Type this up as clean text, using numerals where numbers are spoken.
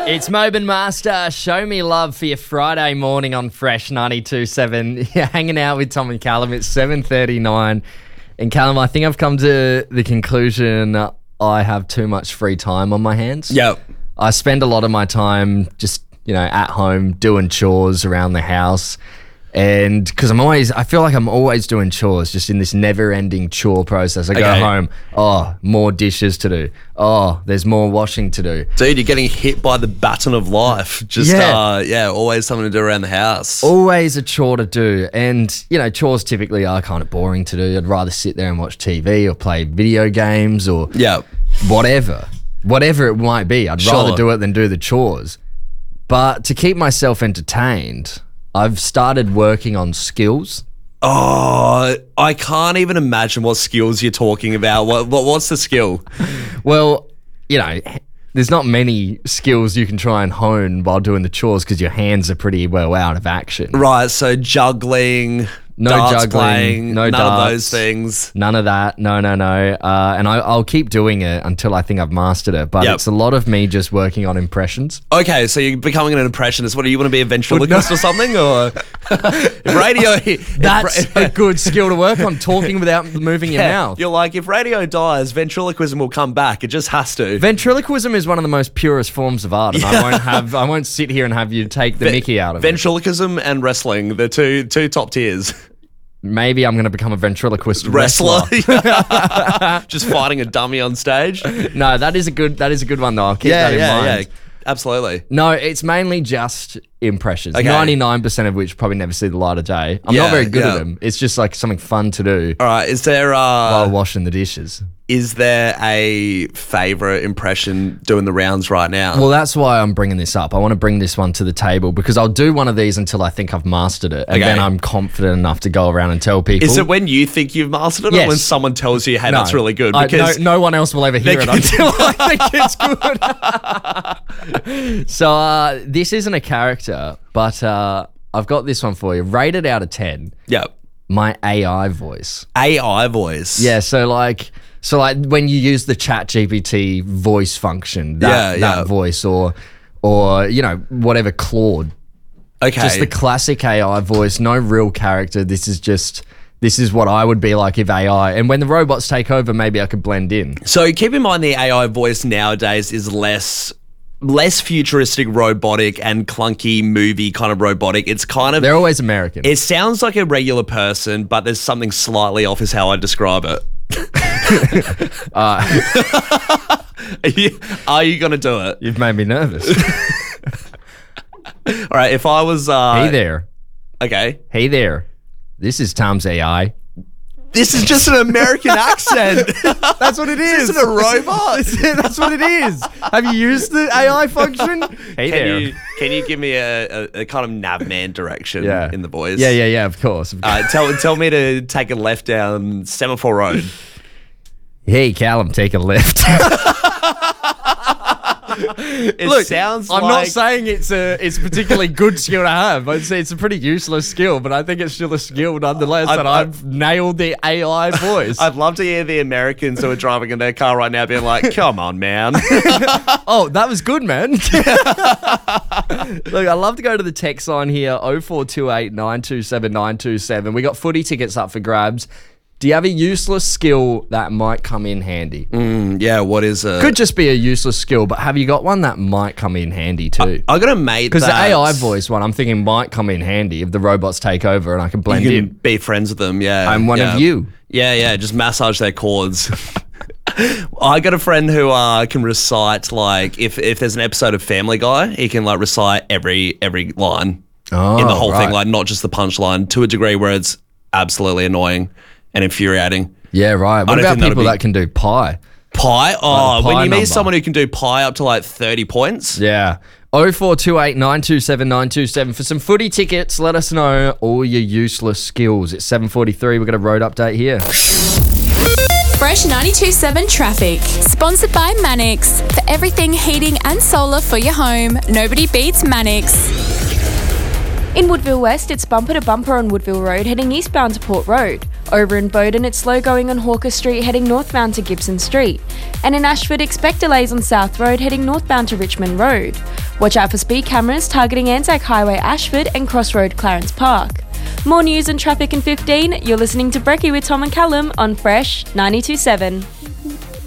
It's Moban Master. Show me love for your Friday morning on Fresh 92.7. You're hanging out with Tom and Callum. It's 7:39. And Callum, I think I've come to the conclusion I have too much free time on my hands. Yep. I spend a lot of my time just, at home doing chores around the house. And because I feel like I'm always doing chores, just in this never-ending chore process. I go home, more dishes to do. Oh, there's more washing to do. Dude, you're getting hit by the baton of life. Just, always something to do around the house. Always a chore to do. And, chores typically are kind of boring to do. I'd rather sit there and watch TV or play video games or whatever it might be. I'd rather do it than do the chores. But to keep myself entertained, I've started working on skills. Oh, I can't even imagine what skills you're talking about. What's the skill? Well, there's not many skills you can try and hone while doing the chores because your hands are pretty well out of action. Right, so juggling, no darts juggling, playing, no none darts, of those things. None of that. No. And I'll keep doing it until I think I've mastered it. But it's a lot of me just working on impressions. Okay, so you're becoming an impressionist. What, do you want to be a ventriloquist or something? Or radio? That's a good skill to work on, talking without moving your mouth. You're like, if radio dies, ventriloquism will come back. It just has to. Ventriloquism is one of the most purest forms of art, and I won't sit here and have you take the mickey out of it. Ventriloquism and wrestling, the two top tiers. Maybe I'm going to become a ventriloquist wrestler. Just fighting a dummy on stage. No, that is a good one though. I'll keep that in mind. Yeah, absolutely. No, it's mainly just impressions. Okay. 99% of which probably never see the light of day. I'm not very good at them. It's just like something fun to do. All right, is there while washing the dishes. Is there a favourite impression doing the rounds right now? Well, that's why I'm bringing this up. I want to bring this one to the table because I'll do one of these until I think I've mastered it. And then I'm confident enough to go around and tell people. Is it when you think you've mastered it or when someone tells you, hey, that's really good? Because no one else will ever hear it until I think it's good. So this isn't a character, but I've got this one for you. Rated out of 10. Yep. My AI voice. AI voice? Yeah, so like when you use the ChatGPT voice function, that voice or whatever Claude. Okay. Just the classic AI voice, no real character. This is what I would be like if AI. And when the robots take over, maybe I could blend in. So keep in mind the AI voice nowadays is less futuristic, robotic, and clunky movie kind of robotic. It's kind of... They're always American. It sounds like a regular person, but there's something slightly off is how I describe it. Are you going to do it? You've made me nervous. All right, if I was... Hey there. Okay. Hey there. This is Tom's AI. This is just an American accent. That's what it is. This isn't a robot. That's what it is. Have you used the AI function? Hey there. Can you give me a kind of Navman direction in the voice? Yeah, of course. Tell me to take a left down Semaphore Road. Hey, Callum, take a left. Look, sounds I'm not saying it's a particularly good skill to have. I'd say it's a pretty useless skill, but I think it's still a skill nonetheless that I've nailed the AI voice. I'd love to hear the Americans who are driving in their car right now being like, come on, man. Oh, that was good, man. Look, I'd love to go to the text line here, 0428 927 927. We got footy tickets up for grabs. Do you have a useless skill that might come in handy? Yeah, what is it? Could just be a useless skill, but have you got one that might come in handy too? I got a mate because the AI voice one, I'm thinking might come in handy if the robots take over and I can blend in. Be friends with them, yeah. I'm one of you. Yeah, just massage their cords. I got a friend who can recite, like, if there's an episode of Family Guy, he can, like, recite every line in the whole thing, like, not just the punchline, to a degree where it's absolutely annoying and infuriating. Yeah, right. What about people that can do pi? Pi? Oh, when you meet number. someone who can do pi up to like 30 points. Yeah. 0428 927 927. For some footy tickets, let us know all your useless skills. It's 7:43. We've got a road update here. Fresh 92.7 traffic. Sponsored by Mannix. For everything heating and solar for your home, nobody beats Mannix. In Woodville West, it's bumper to bumper on Woodville Road heading eastbound to Port Road. Over in Bowden, it's slow going on Hawker Street heading northbound to Gibson Street. And in Ashford, expect delays on South Road heading northbound to Richmond Road. Watch out for speed cameras targeting Anzac Highway Ashford and Crossroad Clarence Park. More news and traffic in 15, you're listening to Brekkie with Tom and Callum on Fresh 92.7.